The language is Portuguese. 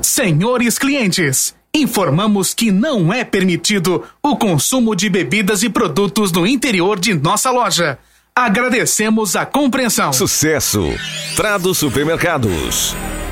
Senhores clientes, informamos que não é permitido o consumo de bebidas e produtos no interior de nossa loja. Agradecemos a compreensão. Sucesso. Prado Supermercados.